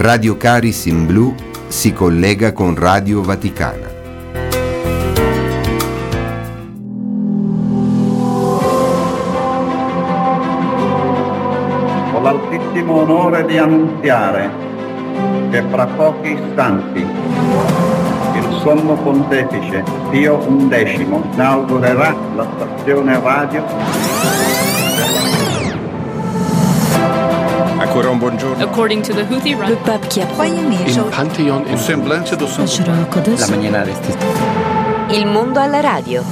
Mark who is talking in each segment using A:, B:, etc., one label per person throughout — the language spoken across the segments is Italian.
A: Radio Caris in Blu si collega con Radio Vaticana.
B: Ho l'altissimo onore di annunziare che fra pochi istanti il Sommo Pontefice Pio XI inaugurerà la stazione radio.
C: Ancora un buongiorno.
D: According to the Houthi
E: Le pape qui a
C: Il Pantheon in Semblance do
E: La
F: mañana aristista.
G: Il mondo alla radio.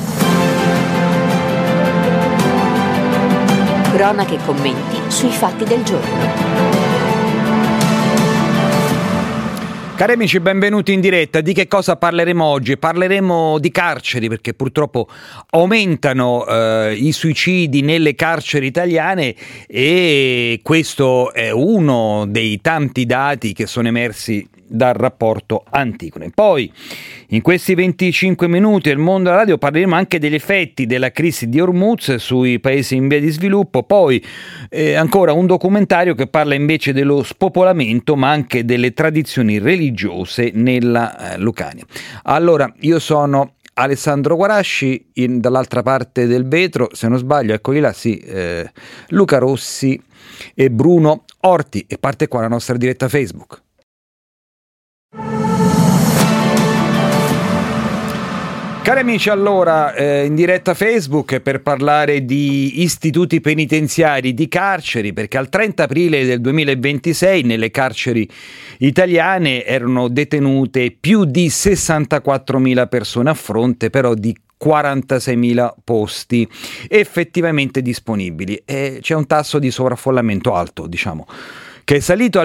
G: Cronache e commenti sui fatti del giorno.
H: Cari amici, benvenuti in diretta. Di che cosa parleremo oggi? Parleremo di carceri, perché purtroppo aumentano i suicidi nelle carceri italiane e questo è uno dei tanti dati che sono emersi dal rapporto Antigone. Poi in questi 25 minuti del mondo alla radio parleremo anche degli effetti della crisi di Hormuz sui paesi in via di sviluppo, poi ancora un documentario che parla invece dello spopolamento ma anche delle tradizioni religiose nella Lucania. Allora, io sono Alessandro Guarasci, dall'altra parte del vetro, se non sbaglio, eccoli là, sì, Luca Rossi e Bruno Orti, e parte qua la nostra diretta Facebook. Cari amici, allora in diretta Facebook per parlare di istituti penitenziari, di carceri, perché al 30 aprile del 2026 nelle carceri italiane erano detenute più di 64.000 persone a fronte però di 46.000 posti effettivamente disponibili, e c'è un tasso di sovraffollamento alto, diciamo, che è salito al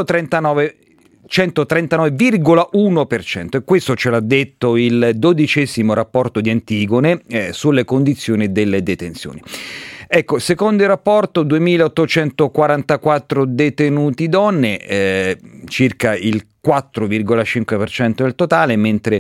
H: 139,1%, e questo ce l'ha detto il 12° rapporto di Antigone sulle condizioni delle detenzioni. Ecco, secondo il rapporto 2.844 detenuti donne, circa il 4,5% del totale, mentre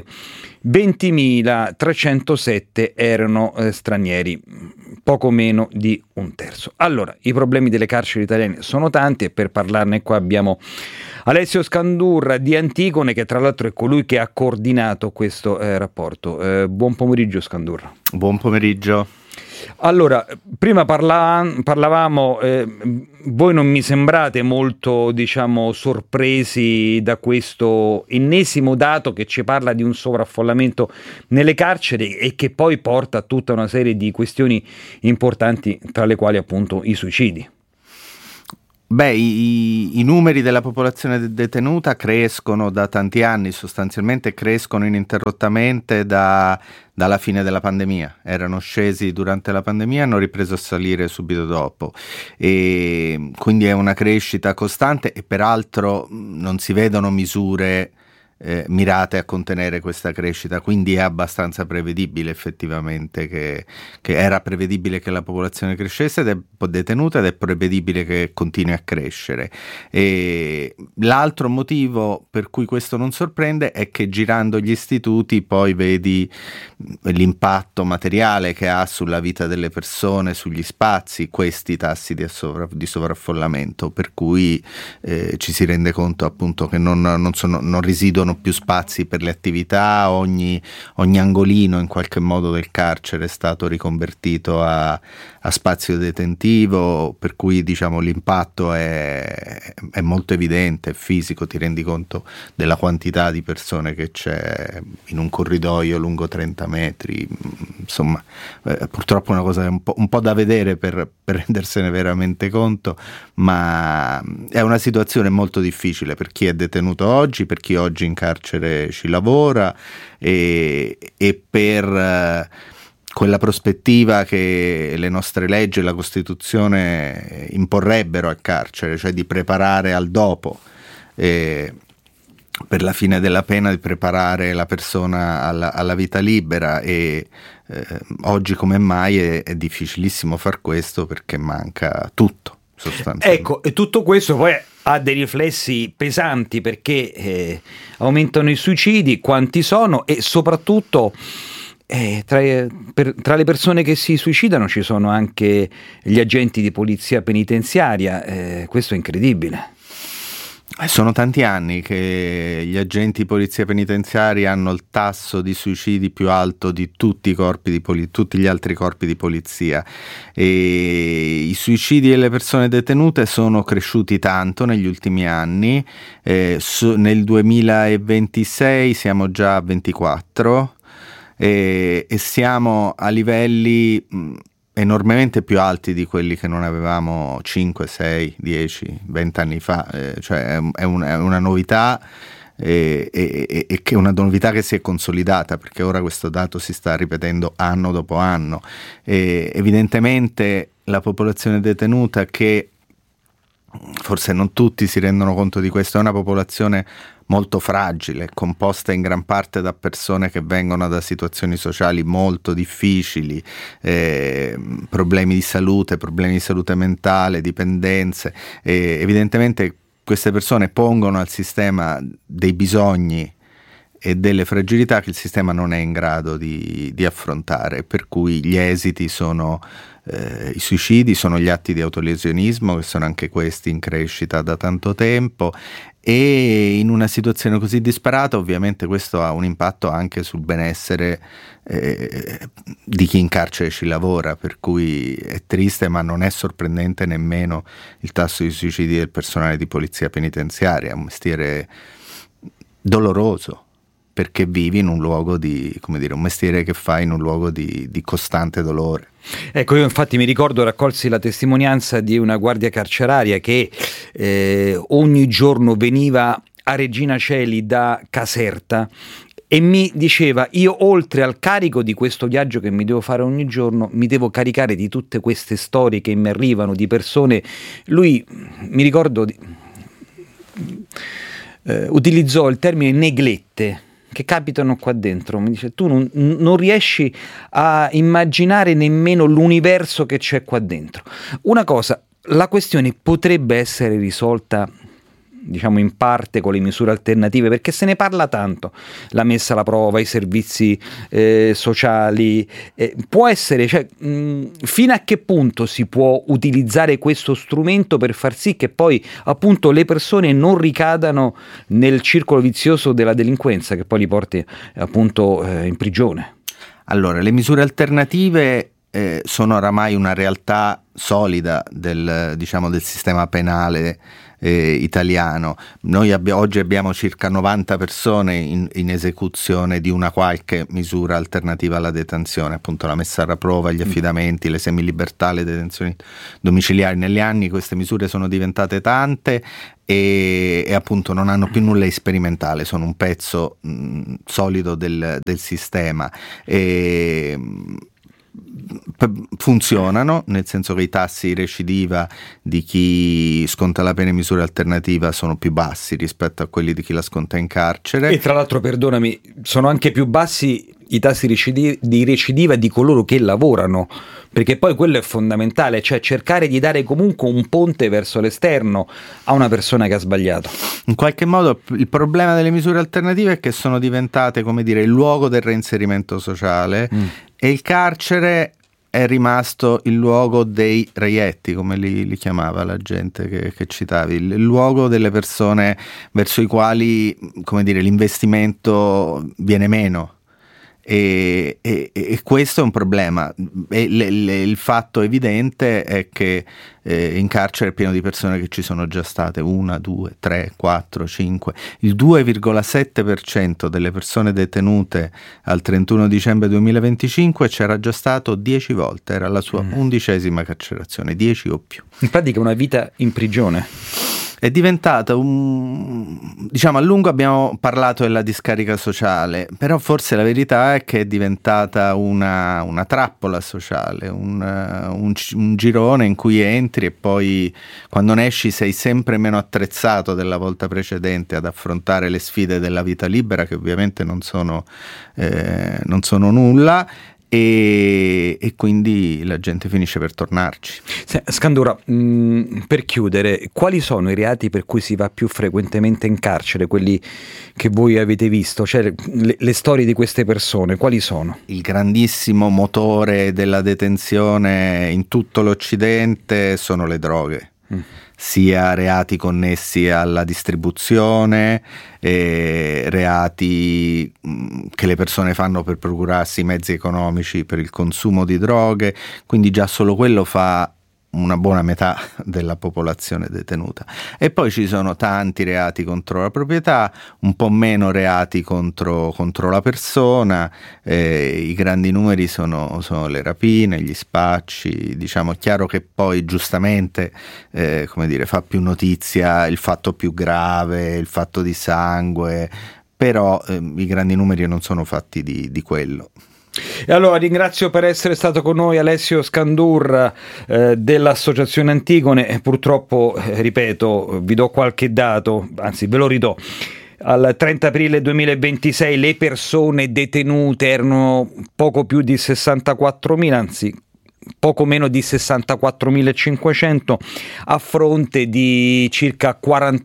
H: 20.307 erano stranieri, poco meno di un terzo. Allora, i problemi delle carceri italiane sono tanti e per parlarne qua abbiamo Alessio Scandurra di Antigone, che tra l'altro è colui che ha coordinato questo rapporto. Buon pomeriggio Scandurra.
F: Buon pomeriggio.
H: Allora, prima parlavamo, voi non mi sembrate molto, diciamo, sorpresi da questo ennesimo dato che ci parla di un sovraffollamento nelle carceri e che poi porta a tutta una serie di questioni importanti, tra le quali appunto i suicidi.
F: Beh, i numeri della popolazione detenuta crescono da tanti anni, sostanzialmente crescono ininterrottamente dalla fine della pandemia. Erano scesi durante la pandemia e hanno ripreso a salire subito dopo, e quindi è una crescita costante e peraltro non si vedono misure mirate a contenere questa crescita, quindi è abbastanza prevedibile effettivamente che era prevedibile che la popolazione crescesse ed è detenuta, ed è prevedibile che continui a crescere. E l'altro motivo per cui questo non sorprende è che girando gli istituti poi vedi l'impatto materiale che ha sulla vita delle persone, sugli spazi, questi tassi di sovraffollamento, per cui ci si rende conto appunto che non risiduano più spazi per le attività, ogni angolino in qualche modo del carcere è stato riconvertito a spazio detentivo, per cui diciamo l'impatto è molto evidente, è fisico, ti rendi conto della quantità di persone che c'è in un corridoio lungo 30 metri, insomma purtroppo è una cosa un po' da vedere per rendersene veramente conto, ma è una situazione molto difficile per chi è detenuto oggi, per chi oggi in carcere ci lavora e per quella prospettiva che le nostre leggi e la Costituzione imporrebbero al carcere, cioè di preparare al dopo, per la fine della pena, di preparare la persona alla vita libera, e oggi come mai è difficilissimo far questo perché manca tutto sostanzialmente.
H: Ecco, e tutto questo poi ha dei riflessi pesanti, perché aumentano i suicidi, quanti sono, e soprattutto tra le persone che si suicidano ci sono anche gli agenti di polizia penitenziaria. Questo è incredibile.
F: Sono tanti anni che gli agenti di polizia penitenziaria hanno il tasso di suicidi più alto di tutti i corpi di tutti gli altri corpi di polizia, e i suicidi delle persone detenute sono cresciuti tanto negli ultimi anni. Nel 2026 siamo già a 24 e siamo a livelli enormemente più alti di quelli che non avevamo 5, 6, 10, 20 anni fa, cioè è una novità, e che è una novità che si è consolidata, perché ora questo dato si sta ripetendo anno dopo anno. Evidentemente la popolazione detenuta, che forse non tutti si rendono conto di questo, è una popolazione molto fragile, composta in gran parte da persone che vengono da situazioni sociali molto difficili, problemi di salute mentale, dipendenze. Evidentemente queste persone pongono al sistema dei bisogni e delle fragilità che il sistema non è in grado di affrontare, per cui gli esiti sono i suicidi, sono gli atti di autolesionismo, che sono anche questi in crescita da tanto tempo, e in una situazione così disparata ovviamente questo ha un impatto anche sul benessere di chi in carcere ci lavora, per cui è triste, ma non è sorprendente nemmeno il tasso di suicidi del personale di polizia penitenziaria. È un mestiere doloroso, perché vivi in un luogo di, come dire, un mestiere che fai in un luogo di costante dolore.
H: Ecco, io infatti mi ricordo, raccolsi la testimonianza di una guardia carceraria che ogni giorno veniva a Regina Coeli da Caserta e mi diceva: io oltre al carico di questo viaggio che mi devo fare ogni giorno, mi devo caricare di tutte queste storie che mi arrivano di persone. Lui, mi ricordo, utilizzò il termine neglette, che capitano qua dentro. Mi dice: tu non riesci a immaginare nemmeno l'universo che c'è qua dentro. Una cosa, la questione potrebbe essere risolta, diciamo, in parte con le misure alternative, perché se ne parla tanto, la messa alla prova, i servizi sociali, può essere, cioè, fino a che punto si può utilizzare questo strumento per far sì che poi appunto le persone non ricadano nel circolo vizioso della delinquenza che poi li porti appunto in prigione?
F: Allora, le misure alternative sono oramai una realtà solida del sistema penale italiano. Noi oggi abbiamo circa 90 persone in esecuzione di una qualche misura alternativa alla detenzione, appunto la messa alla prova, gli affidamenti, le semilibertà, le detenzioni domiciliari. Negli anni queste misure sono diventate tante e appunto non hanno più nulla di sperimentale, sono un pezzo solido del sistema. Funzionano, nel senso che i tassi di recidiva di chi sconta la pena in misura alternativa sono più bassi rispetto a quelli di chi la sconta in carcere.
H: E tra l'altro, perdonami, sono anche più bassi i tassi di recidiva di coloro che lavorano, perché poi quello è fondamentale, cioè cercare di dare comunque un ponte verso l'esterno a una persona che ha sbagliato.
F: In qualche modo il problema delle misure alternative è che sono diventate, come dire, il luogo del reinserimento sociale, e il carcere è rimasto il luogo dei reietti, come li chiamava la gente che citavi, il luogo delle persone verso i quali, come dire, l'investimento viene meno. E questo è un problema. Il fatto evidente è che in carcere è pieno di persone che ci sono già state 1, 2, 3, 4, 5. Il 2,7% delle persone detenute al 31 dicembre 2025 c'era già stato 10 volte, era la sua 11ª carcerazione, 10 o più.
H: In pratica una vita in prigione.
F: È diventata diciamo, a lungo abbiamo parlato della discarica sociale, però forse la verità è che è diventata una trappola sociale, un girone in cui entri e poi quando ne esci sei sempre meno attrezzato della volta precedente ad affrontare le sfide della vita libera, che ovviamente non sono nulla. E quindi la gente finisce per tornarci.
H: Scandura, per chiudere, quali sono i reati per cui si va più frequentemente in carcere, quelli che voi avete visto, cioè le storie di queste persone, quali sono?
F: Il grandissimo motore della detenzione in tutto l'Occidente sono le droghe. sia reati connessi alla distribuzione, reati che le persone fanno per procurarsi mezzi economici per il consumo di droghe, quindi già solo quello fa una buona metà della popolazione detenuta. E poi ci sono tanti reati contro la proprietà, un po' meno reati contro la persona, i grandi numeri sono le rapine, gli spacci. Diciamo, è chiaro che poi giustamente fa più notizia il fatto più grave, il fatto di sangue, però i grandi numeri non sono fatti di quello.
H: E allora ringrazio per essere stato con noi Alessio Scandur dell'Associazione Antigone. Purtroppo, ripeto, vi do qualche dato, anzi ve lo ridò. Al 30 aprile 2026 le persone detenute erano poco più di 64.000, anzi poco meno di 64.500 a fronte di circa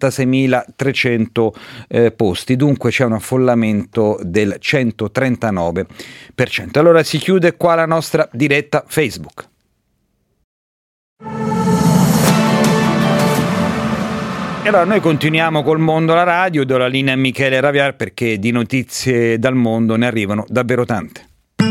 H: 46.300 posti, dunque c'è un affollamento del 139%. Allora si chiude qua la nostra diretta Facebook. E allora noi continuiamo col mondo alla radio, do la linea a Michele Raviar perché di notizie dal mondo ne arrivano davvero tante.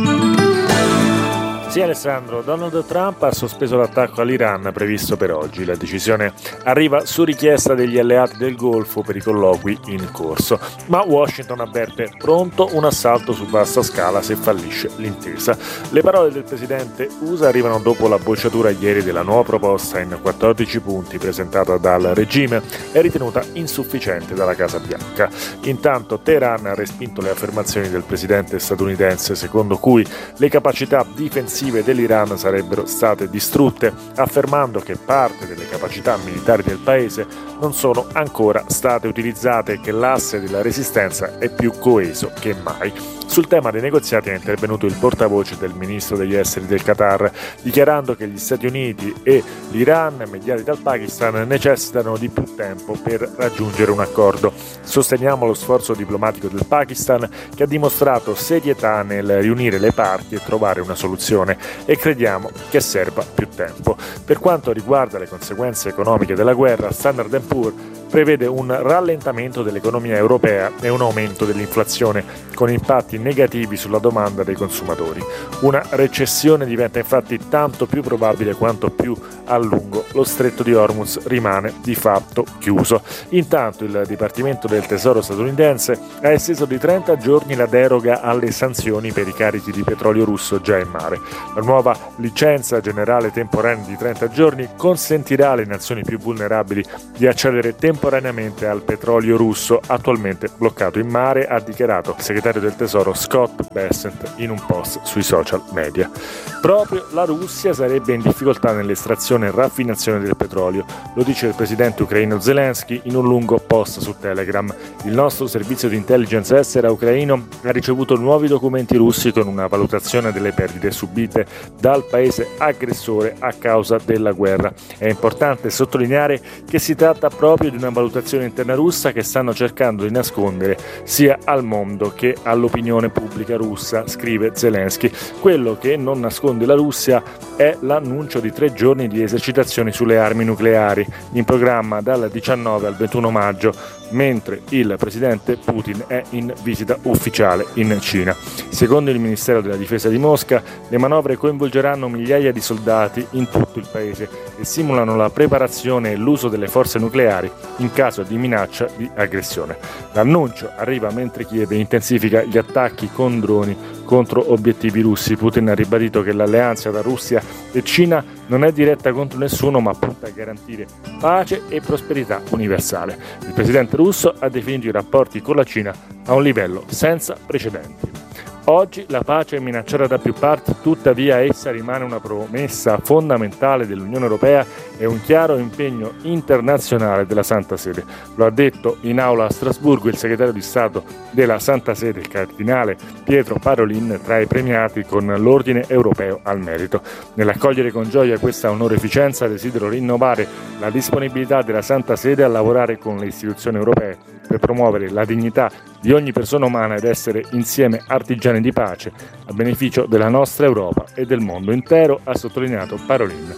D: Sì, Alessandro, Donald Trump ha sospeso l'attacco all'Iran previsto per oggi. La decisione arriva su richiesta degli alleati del Golfo per i colloqui in corso, ma Washington avverte pronto un assalto su vasta scala se fallisce l'intesa. Le parole del presidente USA arrivano dopo la bocciatura ieri della nuova proposta in 14 punti presentata dal regime e ritenuta insufficiente dalla Casa Bianca. Intanto Teheran ha respinto le affermazioni del presidente statunitense secondo cui le capacità difensive dell'Iran sarebbero state distrutte, affermando che parte delle capacità militari del paese non sono ancora state utilizzate e che l'asse della resistenza è più coeso che mai. Sul tema dei negoziati è intervenuto il portavoce del ministro degli esteri del Qatar, dichiarando che gli Stati Uniti e l'Iran, mediati dal Pakistan, necessitano di più tempo per raggiungere un accordo. Sosteniamo lo sforzo diplomatico del Pakistan, che ha dimostrato serietà nel riunire le parti e trovare una soluzione, e crediamo che serva più tempo. Per quanto riguarda le conseguenze economiche della guerra, Standard & Poor's prevede un rallentamento dell'economia europea e un aumento dell'inflazione, con impatti negativi sulla domanda dei consumatori. Una recessione diventa infatti tanto più probabile quanto più a lungo lo stretto di Hormuz rimane di fatto chiuso. Intanto il Dipartimento del Tesoro statunitense ha esteso di 30 giorni la deroga alle sanzioni per i carichi di petrolio russo già in mare. La nuova licenza generale temporanea di 30 giorni consentirà alle nazioni più vulnerabili di accedere temporaneamente al petrolio russo attualmente bloccato in mare, ha dichiarato il segretario del Tesoro Scott Bessent in un post sui social media. Proprio la Russia sarebbe in difficoltà nell'estrazione e raffinazione del petrolio, lo dice il presidente ucraino Zelensky in un lungo post su Telegram. Il nostro servizio di intelligence estera ucraino ha ricevuto nuovi documenti russi con una valutazione delle perdite subite dal paese aggressore a causa della guerra. È importante sottolineare che si tratta proprio di una valutazione interna russa che stanno cercando di nascondere sia al mondo che all'opinione pubblica russa, scrive Zelensky. Quello che non nasconde la Russia è l'annuncio di 3 giorni di esercitazioni sulle armi nucleari, in programma dal 19 al 21 maggio, mentre il presidente Putin è in visita ufficiale in Cina. Secondo il Ministero della Difesa di Mosca, le manovre coinvolgeranno migliaia di soldati in tutto il paese e simulano la preparazione e l'uso delle forze nucleari in caso di minaccia di aggressione. L'annuncio arriva mentre Kiev intensifica gli attacchi con droni contro obiettivi russi. Putin ha ribadito che l'alleanza tra Russia e Cina non è diretta contro nessuno, ma punta a garantire pace e prosperità universale. Il presidente russo ha definito i rapporti con la Cina a un livello senza precedenti. Oggi la pace è minacciata da più parti, tuttavia essa rimane una promessa fondamentale dell'Unione Europea e un chiaro impegno internazionale della Santa Sede. Lo ha detto in aula a Strasburgo il segretario di Stato della Santa Sede, il cardinale Pietro Parolin, tra i premiati con l'Ordine Europeo al Merito. Nell'accogliere con gioia questa onorificenza desidero rinnovare la disponibilità della Santa Sede a lavorare con le istituzioni europee per promuovere la dignità di ogni persona umana ed essere insieme artigiani di pace a beneficio della nostra Europa e del mondo intero, ha sottolineato Parolin.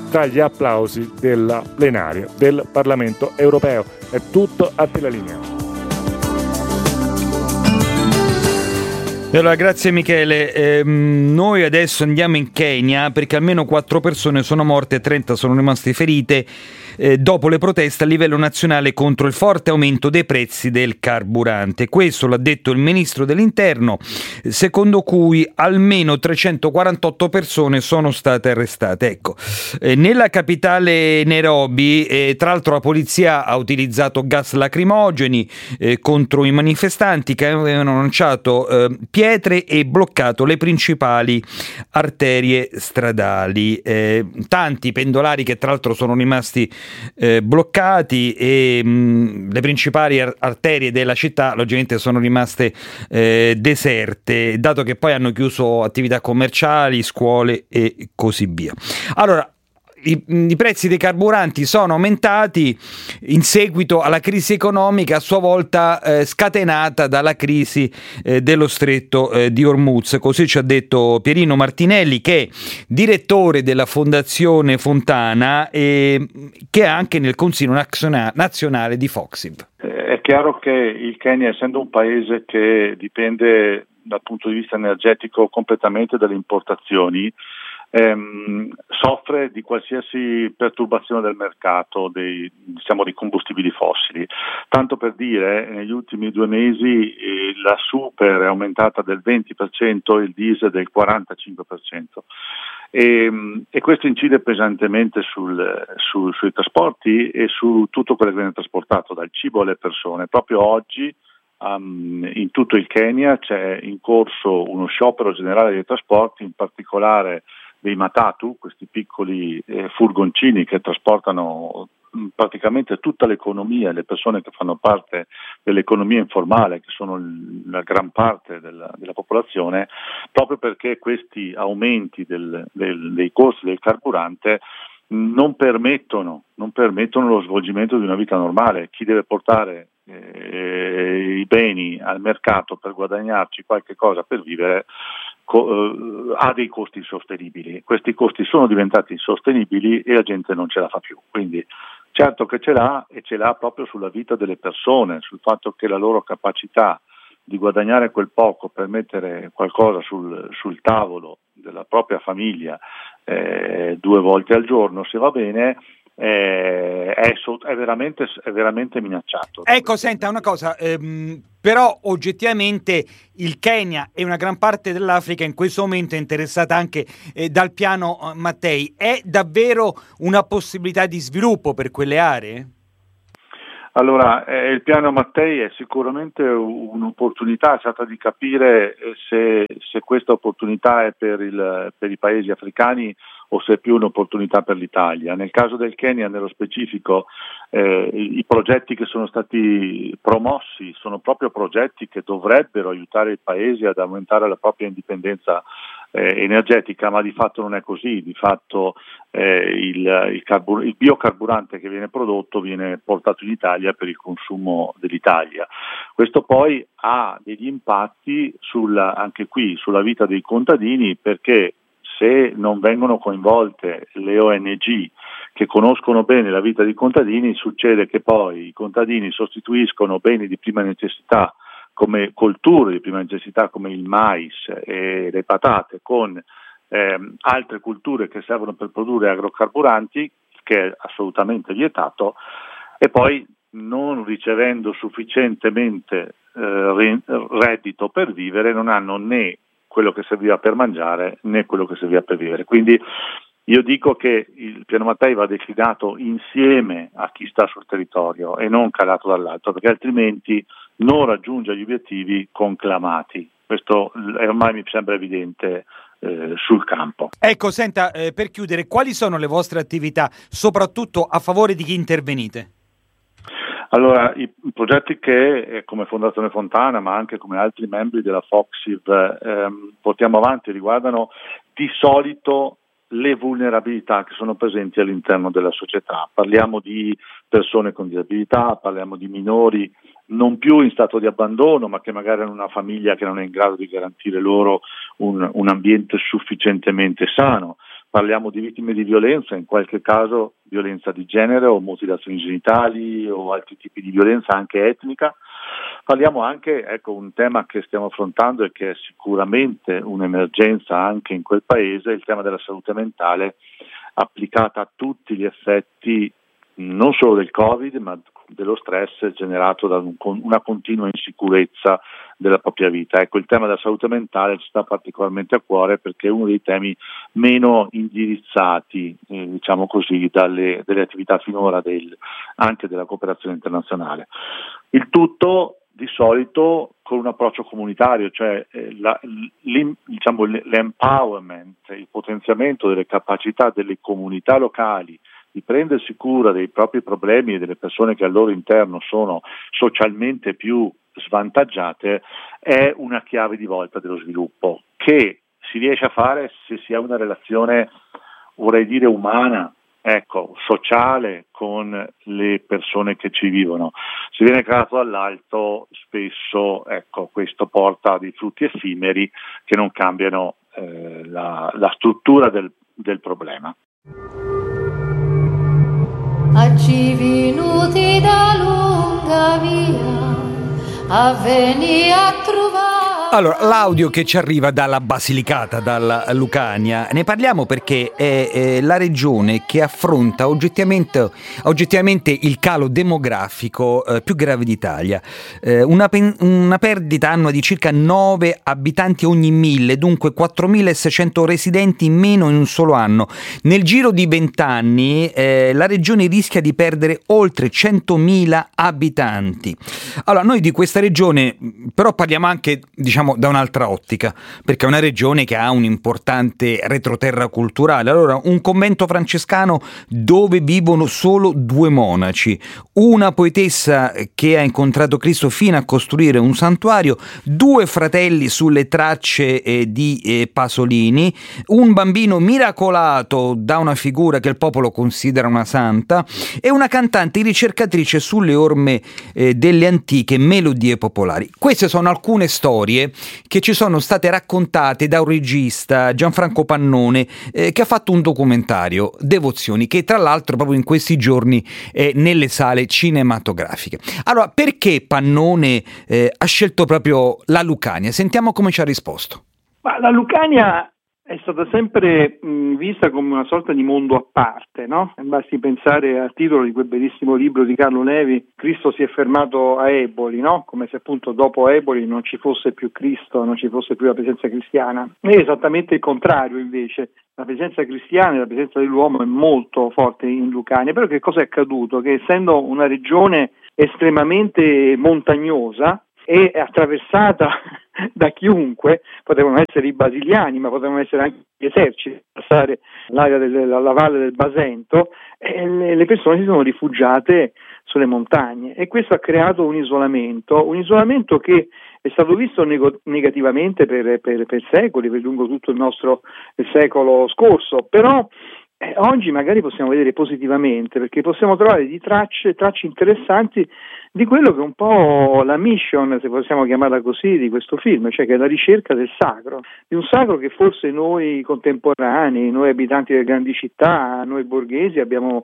D: tra gli applausi della plenaria del Parlamento europeo. È tutto, a te la linea.
H: Allora, grazie Michele. Noi adesso andiamo in Kenya perché almeno 4 persone sono morte e 30 sono rimaste ferite dopo le proteste a livello nazionale contro il forte aumento dei prezzi del carburante. Questo l'ha detto il ministro dell'Interno, secondo cui almeno 348 persone sono state arrestate. Ecco, nella capitale Nairobi, tra l'altro la polizia ha utilizzato gas lacrimogeni contro i manifestanti che avevano lanciato pietre e bloccato le principali arterie stradali. Tanti pendolari che tra l'altro sono rimasti bloccati e le principali arterie della città logicamente sono rimaste deserte, dato che poi hanno chiuso attività commerciali, scuole e così via. Allora, i prezzi dei carburanti sono aumentati in seguito alla crisi economica, a sua volta scatenata dalla crisi dello stretto di Hormuz. Così ci ha detto Pierino Martinelli, che è direttore della Fondazione Fontana e che è anche nel Consiglio nazionale di Foxiv.
E: È chiaro che il Kenya, essendo un paese che dipende dal punto di vista energetico completamente dalle importazioni, soffre di qualsiasi perturbazione del mercato dei combustibili fossili. Tanto per dire, negli ultimi 2 mesi la super è aumentata del 20%, il diesel del 45%. E questo incide pesantemente sui trasporti e su tutto quello che viene trasportato, dal cibo alle persone. Proprio oggi in tutto il Kenya c'è in corso uno sciopero generale dei trasporti, in particolare dei matatu, questi piccoli furgoncini che trasportano praticamente tutta l'economia, le persone che fanno parte dell'economia informale, che sono la gran parte della popolazione, proprio perché questi aumenti dei costi del carburante non permettono lo svolgimento di una vita normale. Chi deve portare i beni al mercato per guadagnarci qualche cosa per vivere ha dei costi insostenibili. Questi costi sono diventati insostenibili e la gente non ce la fa più. Quindi certo che ce l'ha, e ce l'ha proprio sulla vita delle persone, sul fatto che la loro capacità di guadagnare quel poco per mettere qualcosa sul tavolo della propria famiglia 2 volte al giorno, se va bene, è veramente minacciato.
H: Ecco, senta una cosa, però oggettivamente il Kenya e una gran parte dell'Africa in questo momento è interessata anche dal piano Mattei. È davvero una possibilità di sviluppo per quelle aree?
E: Allora, il piano Mattei è sicuramente un'opportunità, si tratta di capire se questa opportunità è per i paesi africani o se è più un'opportunità per l'Italia. Nel caso del Kenya, nello specifico, i progetti che sono stati promossi sono proprio progetti che dovrebbero aiutare il paese ad aumentare la propria indipendenza energetica, ma di fatto non è così. Di fatto il biocarburante che viene prodotto viene portato in Italia per il consumo dell'Italia. Questo poi ha degli impatti anche qui sulla vita dei contadini, perché se non vengono coinvolte le ONG che conoscono bene la vita dei contadini, succede che poi i contadini sostituiscono beni di prima necessità, come colture di prima necessità come il mais e le patate, con altre culture che servono per produrre agrocarburanti, che è assolutamente vietato, e poi non ricevendo sufficientemente reddito per vivere, non hanno né quello che serviva per mangiare né quello che serviva per vivere. Quindi io dico che il piano Mattei va declinato insieme a chi sta sul territorio e non calato dall'alto, perché altrimenti non raggiunge gli obiettivi conclamati. Questo ormai mi sembra evidente sul campo.
H: Ecco, senta, per chiudere, quali sono le vostre attività, soprattutto a favore di chi intervenite?
E: Allora, i progetti che come Fondazione Fontana, ma anche come altri membri della Foxiv portiamo avanti, riguardano di solito le vulnerabilità che sono presenti all'interno della società. Parliamo di persone con disabilità, parliamo di minori non più in stato di abbandono, ma che magari hanno una famiglia che non è in grado di garantire loro un ambiente sufficientemente sano. parliamo di vittime di violenza, in qualche caso violenza di genere o mutilazioni genitali o altri tipi di violenza anche etnica. Parliamo anche, un tema che stiamo affrontando e che è sicuramente un'emergenza anche in quel paese, il tema della salute mentale applicata a tutti gli effetti non solo del Covid, ma dello stress generato da una continua insicurezza della propria vita. Il tema della salute mentale ci sta particolarmente a cuore perché è uno dei temi meno indirizzati, diciamo così, delle attività finora anche della cooperazione internazionale. Il tutto di solito con un approccio comunitario, cioè l'empowerment, il potenziamento delle capacità delle comunità locali di prendersi cura dei propri problemi e delle persone che al loro interno sono socialmente più svantaggiate, è una chiave di volta dello sviluppo che si riesce a fare se si ha una relazione, vorrei dire, umana, sociale con le persone che ci vivono. Se viene creato dall'alto, spesso questo porta a dei frutti effimeri che non cambiano la struttura del problema.
I: Oggi venuti da lunga via a venire a trovare.
H: Allora, l'audio che ci arriva dalla Basilicata, dalla Lucania, ne parliamo perché è la regione che affronta oggettivamente il calo demografico più grave d'Italia. Una perdita annua di circa 9 abitanti ogni 1000, dunque 4.600 residenti in meno in un solo anno. Nel giro di 20 anni la regione rischia di perdere oltre 100.000 abitanti. Allora, noi di questa regione però parliamo anche, da un'altra ottica, perché è una regione che ha un importante retroterra culturale. Allora, un convento francescano dove vivono solo 2 monaci, una poetessa che ha incontrato Cristo fino a costruire un santuario, 2 fratelli sulle tracce di Pasolini, un bambino miracolato da una figura che il popolo considera una santa e una cantante ricercatrice sulle orme delle antiche melodie popolari. Queste sono alcune storie che ci sono state raccontate da un regista, Gianfranco Pannone, che ha fatto un documentario, Devozioni, che tra l'altro proprio in questi giorni è nelle sale cinematografiche. Allora, perché Pannone ha scelto proprio la Lucania? Sentiamo come ci ha risposto.
J: Ma la Lucania è stata sempre vista come una sorta di mondo a parte, no? Basti pensare al titolo di quel bellissimo libro di Carlo Levi, Cristo si è fermato a Eboli, no? Come se appunto dopo Eboli non ci fosse più Cristo, non ci fosse più la presenza cristiana. È esattamente il contrario invece. La presenza cristiana e la presenza dell'uomo è molto forte in Lucania, però che cosa è accaduto? Che essendo una regione estremamente montagnosa, è attraversata da chiunque, potevano essere i basiliani, ma potevano essere anche gli eserciti, passare l'area della valle del Basento, e le persone si sono rifugiate sulle montagne e questo ha creato un isolamento che è stato visto negativamente per secoli, per lungo tutto il secolo scorso, però oggi magari possiamo vedere positivamente, perché possiamo trovare di tracce interessanti di quello che è un po' la mission, se possiamo chiamarla così, di questo film, cioè che è la ricerca del sacro, di un sacro che forse noi contemporanei, noi abitanti delle grandi città, noi borghesi abbiamo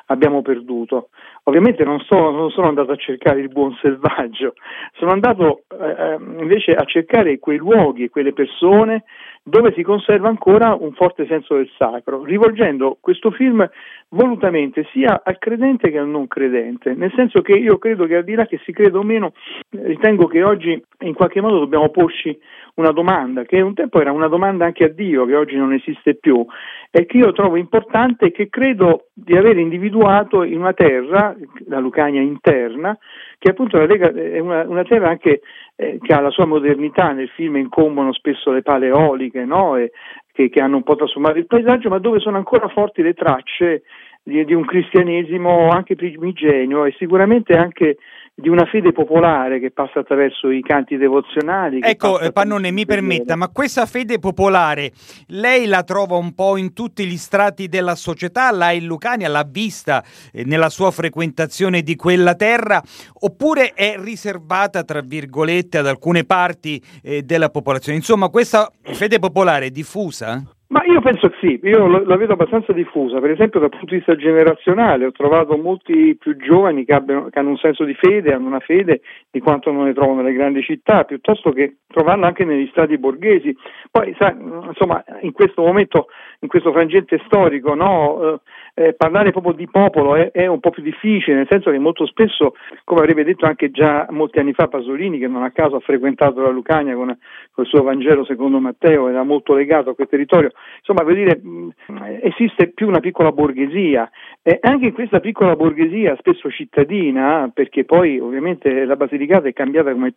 J: perduto. Ovviamente non sono andato a cercare il buon selvaggio, sono andato invece a cercare quei luoghi e quelle persone dove si conserva ancora un forte senso del sacro, rivolgendo questo film volutamente sia al credente che al non credente, nel senso che io credo che al di là che si creda o meno, ritengo che oggi in qualche modo dobbiamo porci una domanda, che un tempo era una domanda anche a Dio, che oggi non esiste più, e che io trovo importante e che credo di aver individuato in una terra, la Lucania interna, che appunto è una terra anche che ha la sua modernità. Nel film incombono spesso le pale eoliche, no? Che hanno un po' trasformato il paesaggio, ma dove sono ancora forti le tracce di un cristianesimo anche primigenio e sicuramente anche di una fede popolare che passa attraverso i canti devozionali.
K: Ecco, Pannone, mi permetta, ma questa fede popolare lei la trova un po' in tutti gli strati della società? Là in Lucania l'ha vista nella sua frequentazione di quella terra, oppure è riservata, tra virgolette, ad alcune parti della popolazione? Insomma, questa fede popolare è diffusa?
J: Ma io penso che sì, io la vedo abbastanza diffusa, per esempio dal punto di vista generazionale ho trovato molti più giovani che hanno un senso di fede, hanno una fede di quanto non ne trovano nelle grandi città, piuttosto che trovarla anche negli stati borghesi. Poi insomma in questo momento, in questo frangente storico, no, parlare proprio di popolo è un po' più difficile, nel senso che molto spesso, come avrebbe detto anche già molti anni fa Pasolini, che non a caso ha frequentato la Lucania con il suo Vangelo secondo Matteo, era molto legato a quel territorio. Insomma, vuol dire, esiste più una piccola borghesia, anche in questa piccola borghesia, spesso cittadina, perché poi ovviamente la Basilicata è cambiata come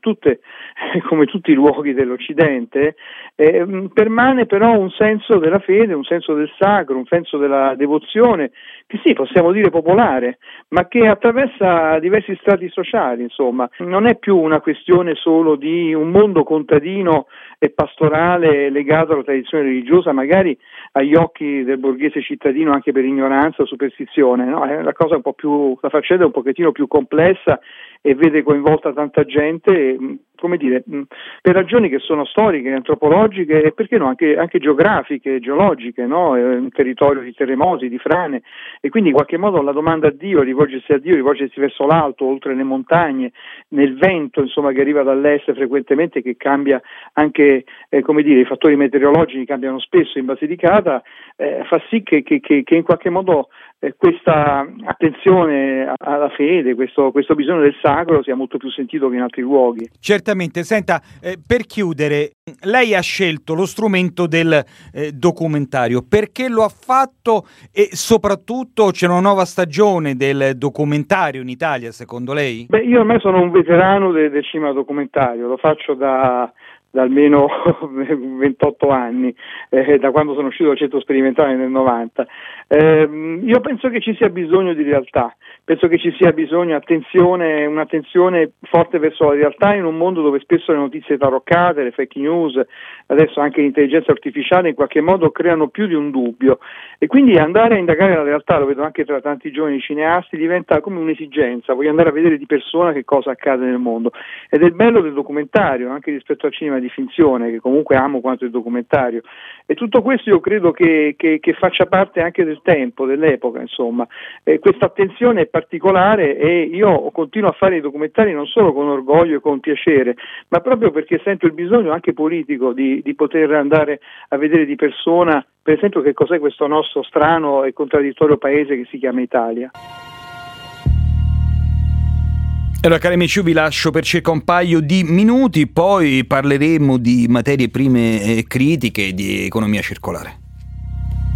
J: tutti i luoghi dell'Occidente, permane però un senso della fede, un senso del sacro, un senso della devozione, che sì, possiamo dire popolare, ma che attraversa diversi strati sociali, insomma. Non è più una questione solo di un mondo contadino e pastorale legato alla tradizione religiosa, magari agli occhi del borghese cittadino anche per ignoranza o superstizione, no? La faccenda è un pochettino più complessa e vede coinvolta tanta gente, come dire, per ragioni che sono storiche, antropologiche e perché no, anche geografiche, geologiche, no? È un territorio di terremoti, di frane, e quindi in qualche modo la domanda a Dio, rivolgersi verso l'alto, oltre le montagne, nel vento, insomma, che arriva dall'est frequentemente, che cambia anche, come dire, i fattori meteorologici cambiano spesso in Basilicata, fa sì che in qualche modo questa attenzione alla fede, questo bisogno del sacro sia molto più sentito che in altri luoghi.
K: Certamente. Senta, per chiudere, lei ha scelto lo strumento del documentario. Perché lo ha fatto e soprattutto c'è una nuova stagione del documentario in Italia, secondo lei?
J: Beh, io ormai sono un veterano del cinema documentario, lo faccio da almeno 28 anni, da quando sono uscito dal centro sperimentale nel 90. Io penso che ci sia bisogno di realtà, penso che ci sia bisogno un'attenzione forte verso la realtà in un mondo dove spesso le notizie taroccate, le fake news, adesso anche l'intelligenza artificiale in qualche modo creano più di un dubbio, e quindi andare a indagare la realtà, lo vedo anche tra tanti giovani cineasti, diventa come un'esigenza. Voglio andare a vedere di persona che cosa accade nel mondo, ed è il bello del documentario anche rispetto al cinema di finzione, che comunque amo quanto il documentario, e tutto questo io credo che faccia parte anche del tempo, dell'epoca, insomma. Questa attenzione è particolare, e io continuo a fare i documentari non solo con orgoglio e con piacere, ma proprio perché sento il bisogno anche politico di poter andare a vedere di persona, per esempio, che cos'è questo nostro strano e contraddittorio paese che si chiama Italia.
H: Allora, cari amici, io vi lascio per circa un paio di minuti, poi parleremo di materie prime critiche e di economia circolare.